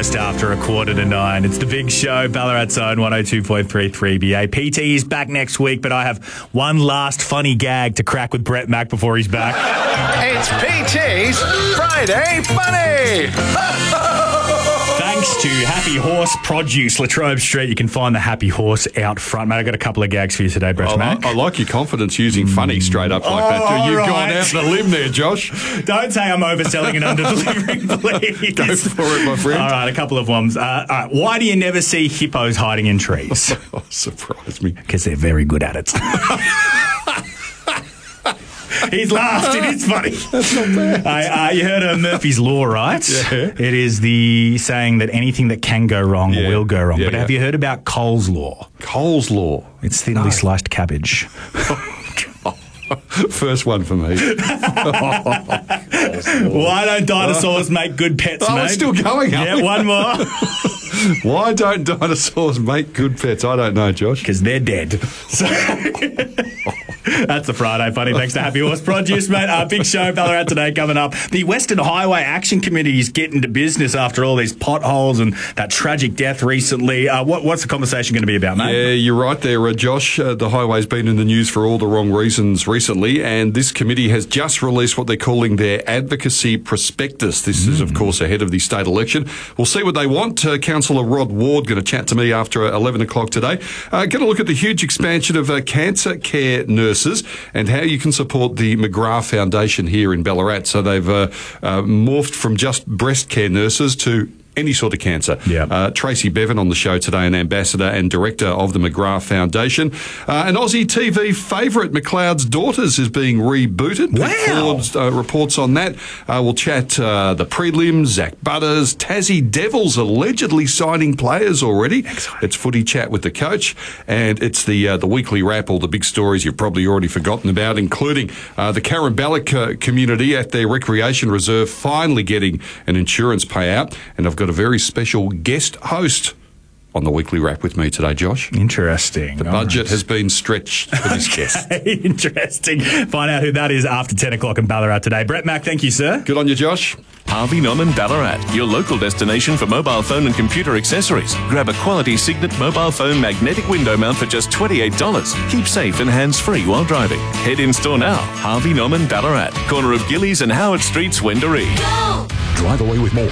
just after 8:45. It's the big show, Ballarat's own 102.3 3BA. PT is back next week, but I have one last funny gag to crack with Brett Mack before he's back. It's PT's Friday Funny! Thanks to Happy Horse Produce, Latrobe Street. You can find the Happy Horse out front, mate. I've got a couple of gags for you today, Brett Mack. I like your confidence using funny straight up like that. You've gone out on a limb there, Josh. Don't say I'm overselling and under-delivering, please. Go for it, my friend. All right, a couple of ones. All right, why do you never see hippos hiding in trees? Oh, surprise me. Because they're very good at it. He's laughed. It is funny. That's not bad. You heard of Murphy's Law, right? Yeah. It is the saying that anything that can go wrong will go wrong. Yeah, but have you heard about Cole's Law? Cole's Law. It's thinly sliced cabbage. First one for me. Why don't dinosaurs make good pets, mate? We're still going, Yeah, one more. Why don't dinosaurs make good pets? I don't know, Josh. Because they're dead. So that's the Friday Funny. Thanks to Happy Horse Produce, mate. Big show, Ballarat today coming up. The Western Highway Action Committee is getting to business after all these potholes and that tragic death recently. What's the conversation going to be about, mate? Yeah, you're right there, Josh. The highway's been in the news for all the wrong reasons recently, and this committee has just released what they're calling their advocacy prospectus. This is, of course, ahead of the state election. We'll see what they want. Councillor Rod Ward going to chat to me after 11 o'clock today. Going to look at the huge expansion of cancer care nurses and how you can support the McGrath Foundation here in Ballarat. So they've morphed from just breast care nurses to any sort of cancer. Yeah. Tracy Bevan on the show today, an ambassador and director of the McGrath Foundation. An Aussie TV favourite, McLeod's Daughters, is being rebooted. Wow. Ford, reports on that. We'll chat the prelims, Zach Butters, Tassie Devils allegedly signing players already. Excellent. It's footy chat with the coach, and it's the weekly wrap, all the big stories you've probably already forgotten about, including the Caramballic community at their recreation reserve finally getting an insurance payout. And I've got a very special guest host on the weekly wrap with me today, Josh. Interesting. The budget has been stretched for this guest. Interesting. Find out who that is after 10 o'clock in Ballarat today. Brett Mack, thank you, sir. Good on you, Josh. Harvey Norman Ballarat, your local destination for mobile phone and computer accessories. Grab a quality Signet mobile phone magnetic window mount for just $28. Keep safe and hands-free while driving. Head in store now. Harvey Norman Ballarat, corner of Gillies and Howard Streets, Wendouree. Drive away with more